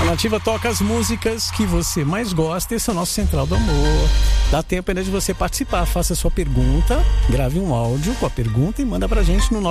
Nativa toca as músicas que você mais gosta. Esse é o nosso Central do Amor. Dá tempo ainda de você participar. Faça a sua pergunta, grave um áudio com a pergunta e manda pra gente no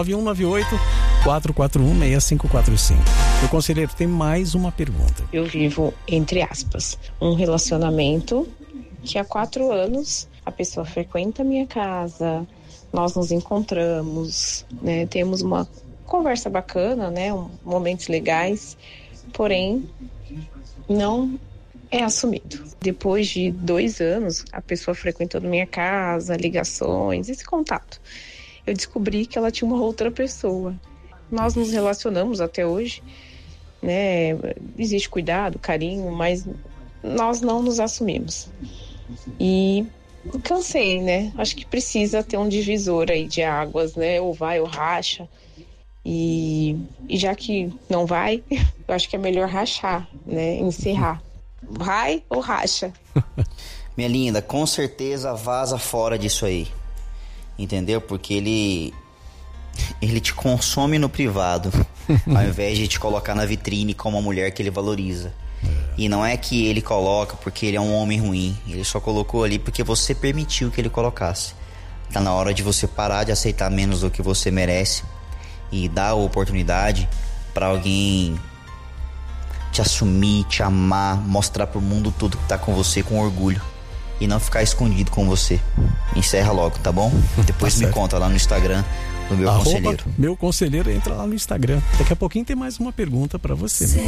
9198-441-6545. O conselheiro tem mais uma pergunta. Eu vivo, entre aspas, um relacionamento que há 4 anos a pessoa frequenta a minha casa, nós nos encontramos, né, temos uma conversa bacana, né, momentos legais, porém não é assumido. Depois de 2 anos, a pessoa frequentando minha casa, ligações, esse contato, eu descobri que ela tinha uma outra pessoa. Nós nos relacionamos até hoje, né? Existe cuidado, carinho, mas nós não nos assumimos. E cansei, né? Acho que precisa ter um divisor aí de águas, né? Ou vai ou racha. E já que não vai, eu acho que é melhor rachar, né? Encerrar. Vai ou racha? Minha linda, com certeza vaza fora disso aí. Entendeu? Porque ele te consome no privado, ao invés de te colocar na vitrine como uma mulher que ele valoriza. E não é que ele coloca porque ele é um homem ruim. Ele só colocou ali porque você permitiu que ele colocasse. Tá na hora de você parar de aceitar menos do que você merece e dar a oportunidade para alguém te assumir, te amar, mostrar pro mundo tudo que tá com você com orgulho e não ficar escondido com você. Encerra logo, tá bom? Depois Tá me certo. conta lá no Instagram do meu conselheiro. Meu conselheiro, entra lá no Instagram. Daqui a pouquinho tem mais uma pergunta para você.